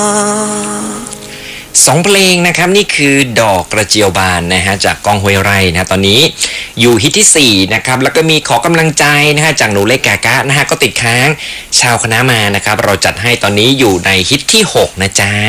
สองเพลงนะครับนี่คือดอกกระเจียวบานนะฮะจากก้องห้วยไร่นะตอนนี้อยู่ฮิตที่4นะครับแล้วก็มีขอกำลังใจนะฮะจากหนูเล็กกากะนะฮะก็ติดค้างชาวคณะมานะครับเราจัดให้ตอนนี้อยู่ในฮิตที่6นะจ๊ะ